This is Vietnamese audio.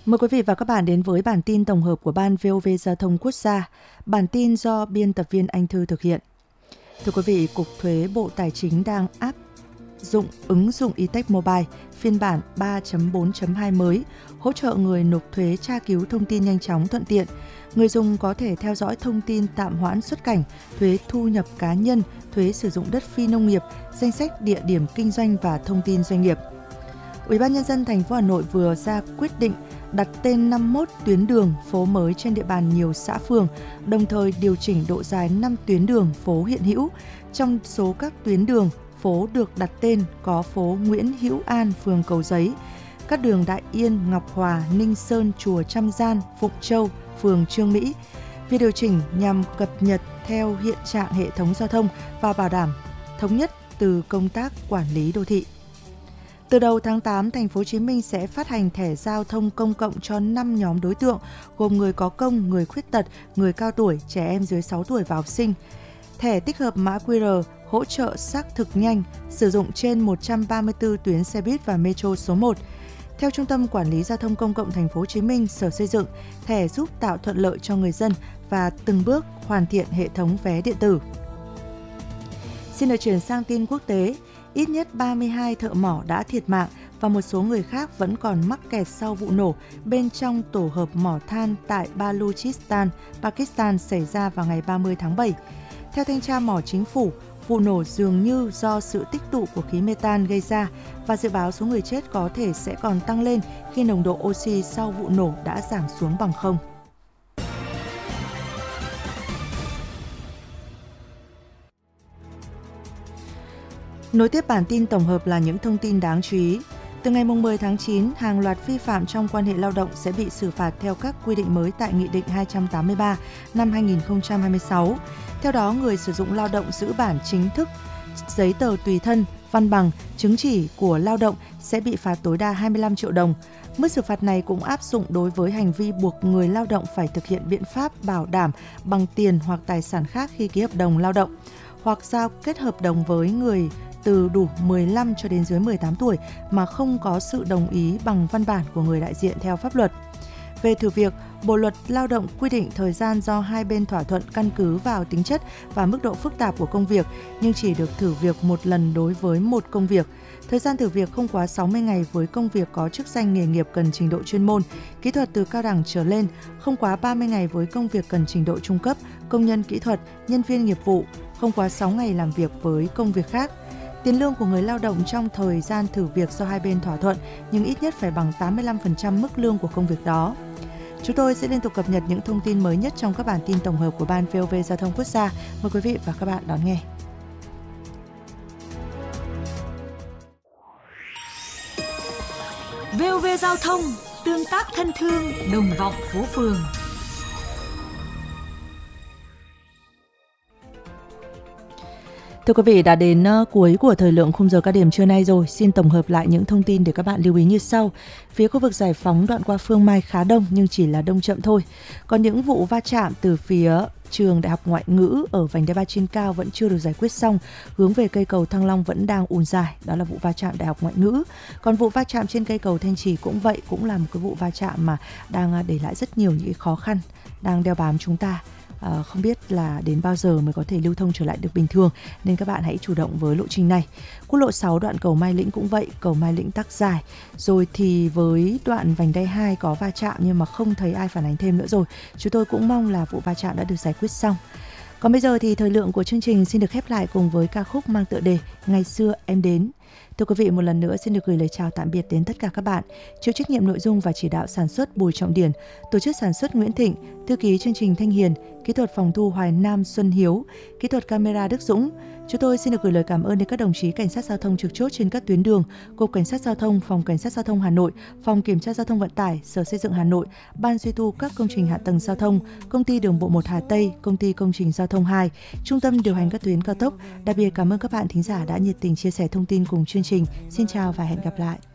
Mời quý vị và các bạn đến với bản tin tổng hợp của Ban VOV Giao thông Quốc gia. Bản tin do biên tập viên Anh Thư thực hiện. Thưa quý vị, Cục Thuế Bộ Tài chính đang áp dụng ứng dụng eTech Mobile phiên bản 3.4.2 mới, hỗ trợ người nộp thuế tra cứu thông tin nhanh chóng thuận tiện. Người dùng có thể theo dõi thông tin tạm hoãn xuất cảnh, thuế thu nhập cá nhân, thuế sử dụng đất phi nông nghiệp, danh sách địa điểm kinh doanh và thông tin doanh nghiệp. Ủy ban nhân dân thành phố Hà Nội vừa ra quyết định đặt tên 51 tuyến đường phố mới trên địa bàn nhiều xã phường, đồng thời điều chỉnh độ dài 5 tuyến đường phố hiện hữu. Trong số các tuyến đường phố được đặt tên có phố Nguyễn Hữu An, phường Cầu Giấy, các đường Đại Yên, Ngọc Hòa, Ninh Sơn, Chùa Trăm Gian, Phụng Châu, phường Trương Mỹ. Việc điều chỉnh nhằm cập nhật theo hiện trạng hệ thống giao thông và bảo đảm thống nhất từ công tác quản lý đô thị. Từ đầu tháng 8, thành phố Hồ Chí Minh sẽ phát hành thẻ giao thông công cộng cho 5 nhóm đối tượng gồm người có công, người khuyết tật, người cao tuổi, trẻ em dưới 6 tuổi và học sinh. Thẻ tích hợp mã QR hỗ trợ xác thực nhanh, sử dụng trên 134 tuyến xe buýt và metro số 1. Theo Trung tâm Quản lý Giao thông Công cộng thành phố Hồ Chí Minh, Sở Xây dựng, thẻ giúp tạo thuận lợi cho người dân và từng bước hoàn thiện hệ thống vé điện tử. Xin được chuyển sang tin quốc tế. Ít nhất 32 thợ mỏ đã thiệt mạng và một số người khác vẫn còn mắc kẹt sau vụ nổ bên trong tổ hợp mỏ than tại Balochistan, Pakistan xảy ra vào ngày 30 tháng 7. Theo thanh tra mỏ chính phủ, vụ nổ dường như do sự tích tụ của khí metan gây ra và dự báo số người chết có thể sẽ còn tăng lên khi nồng độ oxy sau vụ nổ đã giảm xuống bằng không. Nối tiếp bản tin tổng hợp là những thông tin đáng chú ý. Từ ngày 10 tháng 9, hàng loạt vi phạm trong quan hệ lao động sẽ bị xử phạt theo các quy định mới tại Nghị định 283 năm 2026. Theo đó, người sử dụng lao động giữ bản chính thức, giấy tờ tùy thân, văn bằng, chứng chỉ của lao động sẽ bị phạt tối đa 25 triệu đồng. Mức xử phạt này cũng áp dụng đối với hành vi buộc người lao động phải thực hiện biện pháp bảo đảm bằng tiền hoặc tài sản khác khi ký hợp đồng lao động, hoặc giao kết hợp đồng với người từ đủ 15 cho đến dưới 18 tuổi mà không có sự đồng ý bằng văn bản của người đại diện theo pháp luật. Về thử việc, Bộ luật Lao động quy định thời gian do hai bên thỏa thuận căn cứ vào tính chất và mức độ phức tạp của công việc, nhưng chỉ được thử việc một lần đối với một công việc. Thời gian thử việc không quá 60 ngày với công việc có chức danh nghề nghiệp cần trình độ chuyên môn, kỹ thuật từ cao đẳng trở lên, không quá 30 ngày với công việc cần trình độ trung cấp, công nhân kỹ thuật, nhân viên nghiệp vụ, không quá 6 ngày làm việc với công việc khác. Tiền lương của người lao động trong thời gian thử việc do hai bên thỏa thuận nhưng ít nhất phải bằng 85% mức lương của công việc đó. Chúng tôi sẽ liên tục cập nhật những thông tin mới nhất trong các bản tin tổng hợp của Ban VOV Giao thông Quốc gia. Mời quý vị và các bạn đón nghe. VOV Giao thông, tương tác thân thương, đồng vọng phố phường. Thưa quý vị, đã đến cuối của thời lượng khung giờ cao điểm trưa nay rồi. Xin tổng hợp lại những thông tin để các bạn lưu ý như sau. Phía khu vực Giải Phóng đoạn qua Phương Mai khá đông nhưng chỉ là đông chậm thôi. Còn những vụ va chạm từ phía trường Đại học Ngoại ngữ ở vành đai 3 trên cao vẫn chưa được giải quyết xong. Hướng về cây cầu Thăng Long vẫn đang ùn dài. Đó là vụ va chạm Đại học Ngoại ngữ. Còn vụ va chạm trên cây cầu Thanh Trì cũng vậy. Cũng là một cái vụ va chạm mà đang để lại rất nhiều những khó khăn đang đeo bám chúng ta. Không biết là đến bao giờ mới có thể lưu thông trở lại được bình thường, nên các bạn hãy chủ động với lộ trình này. Quốc lộ 6 đoạn cầu Mai Lĩnh cũng vậy, cầu Mai Lĩnh tắc dài. Rồi thì với đoạn vành đai 2 có va chạm nhưng mà không thấy ai phản ánh thêm nữa rồi. Chúng tôi cũng mong là vụ va chạm đã được giải quyết xong. Còn bây giờ thì thời lượng của chương trình xin được khép lại cùng với ca khúc mang tựa đề Ngày xưa em đến. Thưa quý vị, một lần nữa xin được gửi lời chào tạm biệt đến tất cả các bạn. Chịu trách nhiệm nội dung và chỉ đạo sản xuất Bùi Trọng Điển, tổ chức sản xuất Nguyễn Thịnh, thư ký chương trình Thanh Hiền, kỹ thuật phòng thu Hoài Nam Xuân Hiếu, kỹ thuật camera Đức Dũng. Chúng tôi xin được gửi lời cảm ơn đến các đồng chí cảnh sát giao thông trực chốt trên các tuyến đường, Cục Cảnh sát Giao thông, Phòng Cảnh sát Giao thông Hà Nội, Phòng Kiểm tra Giao thông Vận tải, Sở Xây dựng Hà Nội, Ban duy tu các công trình hạ tầng giao thông, Công ty Đường bộ 1 Hà Tây, Công ty Công trình Giao thông 2, Trung tâm điều hành các tuyến cao tốc. Đặc biệt cảm ơn các bạn thính giả đã nhiệt tình chia sẻ thông tin cùng chương trình. Xin chào và hẹn gặp lại.